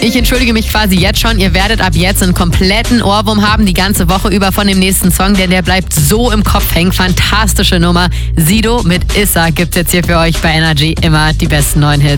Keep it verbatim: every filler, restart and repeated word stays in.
Ich entschuldige mich quasi jetzt schon. Ihr werdet ab jetzt einen kompletten Ohrwurm haben, die ganze Woche über von dem nächsten Song, denn der bleibt so im Kopf hängen. Fantastische Nummer. Sido mit Issa gibt's jetzt hier für euch bei Energy. Immer die besten neuen Hits.